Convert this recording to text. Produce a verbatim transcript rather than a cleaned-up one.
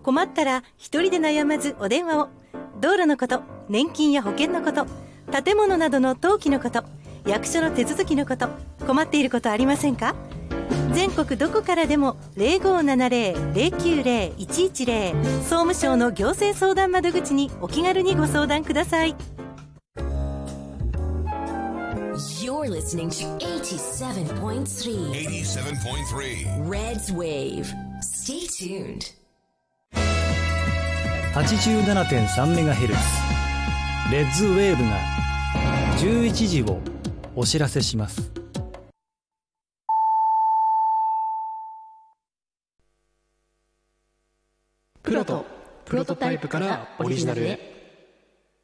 困ったら一人で悩まずお電話を。道路のこと、年金や保険のこと、建物などの登記のこと、役所の手続きのこと、困っていることありませんか？全国どこからでも ゼロごーななゼロ ゼロきゅうゼロ いちいちゼロ 総務省の行政相談窓口にお気軽にご相談ください。 You're listening to eighty-seven point three eighty-seven point three Red's Wave. Stay tuned. はちじゅうななてんさんメガヘルツ レッズウェーブがじゅういちじをお知らせします。 プロとプロトタイプからオリジナルへ。